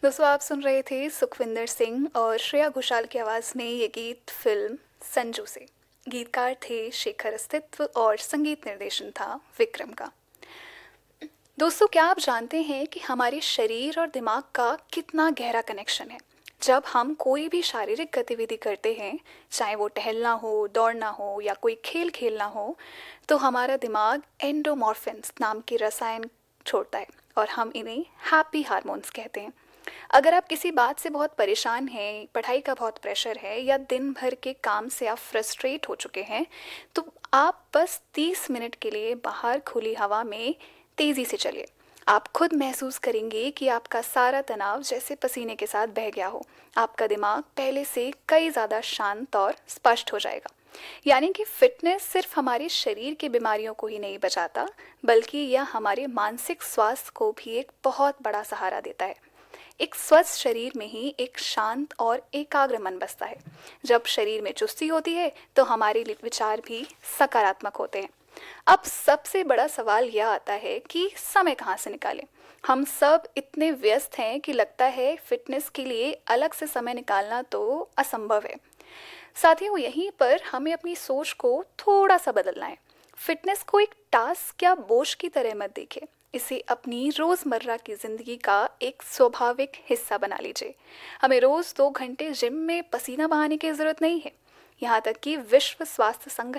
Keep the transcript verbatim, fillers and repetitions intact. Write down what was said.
दोस्तों आप सुन रहे थे सुखविंदर सिंह और श्रेया घोषाल की आवाज़ में ये गीत फिल्म संजू से। गीतकार थे शेखर अस्तित्व और संगीत निर्देशन था विक्रम का। दोस्तों क्या आप जानते हैं कि हमारे शरीर और दिमाग का कितना गहरा कनेक्शन है। जब हम कोई भी शारीरिक गतिविधि करते हैं, चाहे वो टहलना हो, दौड़ना हो या कोई खेल खेलना हो, तो हमारा दिमाग एंडोमॉर्फिन्स नाम की रसायन छोड़ता है और हम इन्हें हैप्पी हार्मोन्स कहते हैं। अगर आप किसी बात से बहुत परेशान हैं, पढ़ाई का बहुत प्रेशर है या दिन भर के काम से आप फ्रस्ट्रेट हो चुके हैं, तो आप बस तीस मिनट के लिए बाहर खुली हवा में तेज़ी से चलिए। आप खुद महसूस करेंगे कि आपका सारा तनाव जैसे पसीने के साथ बह गया हो। आपका दिमाग पहले से कई ज़्यादा शांत और स्पष्ट हो जाएगा। यानी कि फिटनेस सिर्फ हमारे शरीर की बीमारियों को ही नहीं बचाता, बल्कि यह हमारे मानसिक स्वास्थ्य को भी एक बहुत बड़ा सहारा देता है। एक स्वस्थ शरीर में ही एक शांत और एकाग्र मन बसता है। जब शरीर में चुस्ती होती है तो हमारे लिए विचार भी सकारात्मक होते हैं। अब सबसे बड़ा सवाल यह आता है कि समय कहाँ से निकालें। हम सब इतने व्यस्त हैं कि लगता है फिटनेस के लिए अलग से समय निकालना तो असंभव है। साथियों, यहीं पर हमें अपनी सोच को थोड़ा सा बदलना है। फिटनेस को एक टास्क या बोझ की तरह मत देखें। इसे अपनी रोज़मर्रा की ज़िंदगी का एक स्वाभाविक हिस्सा बना लीजिए। हमें रोज़ दो घंटे जिम में पसीना बहाने की ज़रूरत नहीं है। यहाँ तक कि विश्व स्वास्थ्य संगठन